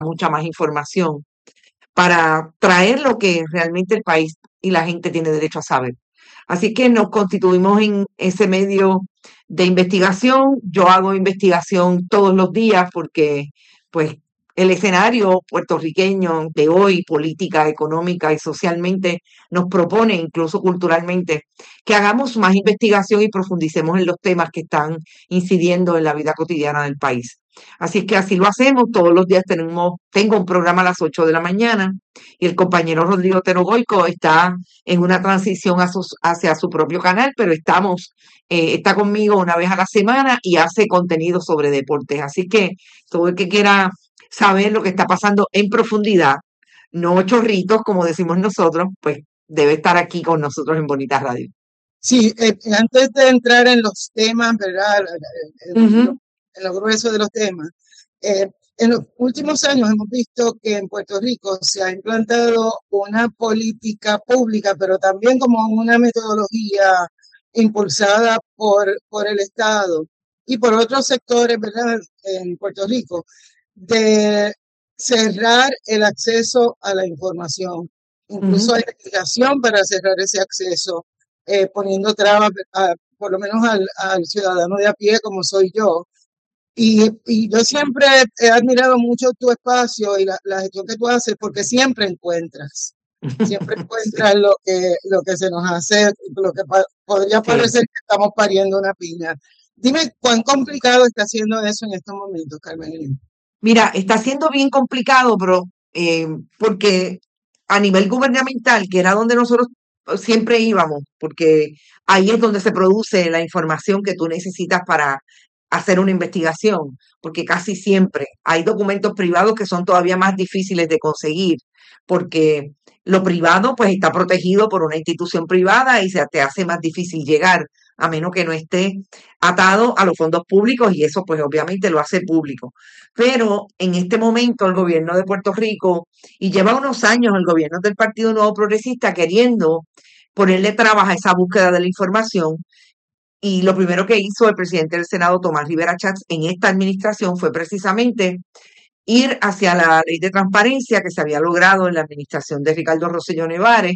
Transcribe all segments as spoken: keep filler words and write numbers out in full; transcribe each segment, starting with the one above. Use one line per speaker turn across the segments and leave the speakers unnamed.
mucha más información para traer lo que realmente el país y la gente tiene derecho a saber. Así que nos constituimos en ese medio de investigación. Yo hago investigación todos los días porque, pues, el escenario puertorriqueño de hoy, política, económica y socialmente, nos propone, incluso culturalmente, que hagamos más investigación y profundicemos en los temas que están incidiendo en la vida cotidiana del país. Así es que así lo hacemos. Todos los días tenemos, tengo un programa a las ocho de la mañana y el compañero Rodrigo Tenogoico está en una transición a sus- hacia su propio canal, pero estamos, eh, está conmigo una vez a la semana y hace contenido sobre deportes. Así que todo el que quiera saber lo que está pasando en profundidad, no chorritos, como decimos nosotros, pues debe estar aquí con nosotros en Bonita Radio.
Sí, eh, antes de entrar en los temas, ¿verdad? En, en lo,
Ujú.
en lo grueso de los temas, eh, en los últimos años hemos visto que en Puerto Rico se ha implantado una política pública, pero también como una metodología impulsada por, por el Estado y por otros sectores, ¿verdad? En Puerto Rico, de cerrar el acceso a la información. Incluso
Ujú.
hay legislación para cerrar ese acceso, eh, poniendo trabas, a, por lo menos al, al, ciudadano de a pie como soy yo. Y, y yo siempre he admirado mucho tu espacio y la, la, gestión que tú haces porque siempre encuentras, siempre
Sí,
encuentras lo que, lo que se nos hace, lo que pa podría
sí.
parecer que estamos pariendo una piña. Dime cuán complicado está haciendo eso en estos momentos, Carmen.
Mira, está siendo bien complicado, pero eh, porque a nivel gubernamental, que era donde nosotros siempre íbamos, porque ahí es donde se produce la información que tú necesitas para hacer una investigación, porque casi siempre hay documentos privados que son todavía más difíciles de conseguir, porque lo privado pues está protegido por una institución privada y se te hace más difícil llegar, a menos que no esté atado a los fondos públicos y eso pues obviamente lo hace público. Pero en este momento el gobierno de Puerto Rico, y lleva unos años el gobierno del Partido Nuevo Progresista queriendo ponerle trabas a esa búsqueda de la información, y lo primero que hizo el presidente del Senado, Tomás Rivera Chats, en esta administración fue precisamente ir hacia la ley de transparencia que se había logrado en la administración de Ricardo Rosselló Nevares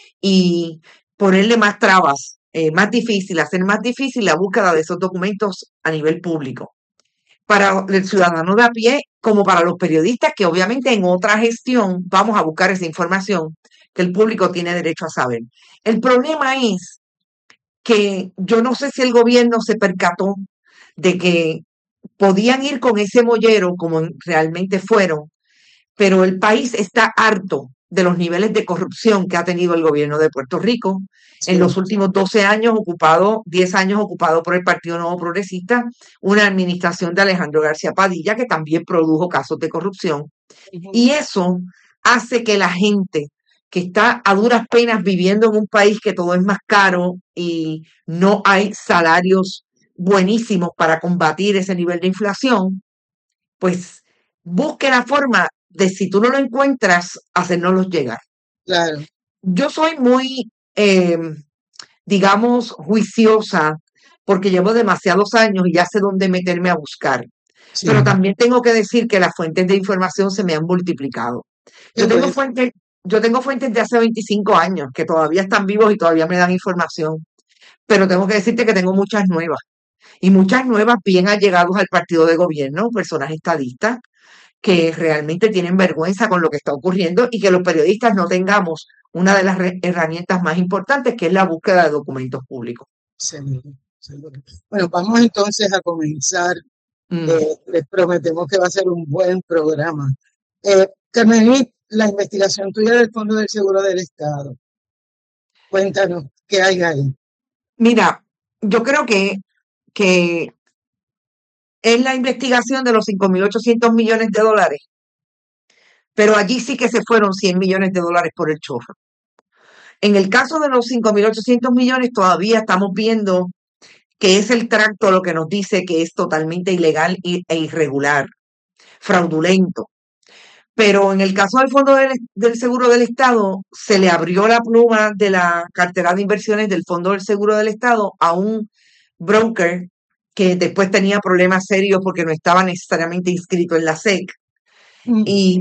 y ponerle más trabas, eh, más difícil, hacer más difícil la búsqueda de esos documentos a nivel público para el ciudadano de a pie como para los periodistas que obviamente en otra gestión vamos a buscar esa información que el público tiene derecho a saber. El problema es que yo no sé si el gobierno se percató de que podían ir con ese mollero como realmente fueron, pero el país está harto de los niveles de corrupción que ha tenido el gobierno de Puerto Rico en
Sí.
los últimos doce años ocupado, diez años ocupado por el Partido Nuevo Progresista, una administración de Alejandro García Padilla que también produjo casos de corrupción.
Uh
Y
-huh.
eso hace que la gente que está a duras penas viviendo en un país que todo es más caro y no hay salarios buenísimos para combatir ese nivel de inflación, pues busque la forma de, si tú no lo encuentras, hacérnoslos llegar.
Claro.
Yo soy muy, eh, digamos, juiciosa porque llevo demasiados años y ya sé dónde meterme a buscar. Pero
Sí.
también tengo que decir que las fuentes de información se me han multiplicado.
Qué
Yo tengo
bueno.
fuentes, yo tengo fuentes de hace veinticinco años que todavía están vivos y todavía me dan información, pero tengo que decirte que tengo muchas nuevas y muchas nuevas bien allegados al partido de gobierno, personas estadistas que realmente tienen vergüenza con lo que está ocurriendo y que los periodistas no tengamos una de las herramientas más importantes, que es la búsqueda de documentos públicos.
Seguro, seguro. Bueno, vamos entonces a comenzar.
Mm.
Eh, les prometemos que va a ser un buen programa. Eh, Carmen, la investigación tuya del Fondo del Seguro del Estado. Cuéntanos qué hay ahí.
Mira, yo creo que, que es la investigación de los cinco mil ochocientos millones de dólares, pero allí sí que se fueron cien millones de dólares por el chorro. En el caso de los cinco mil ochocientos millones todavía estamos viendo que es el tracto lo que nos dice que es totalmente ilegal e irregular, fraudulento. Pero en el caso del Fondo del, del Seguro del Estado, se le abrió la pluma de la cartera de inversiones del Fondo del Seguro del Estado a un broker que después tenía problemas serios porque no estaba necesariamente inscrito en la S E C.
Mm.
Y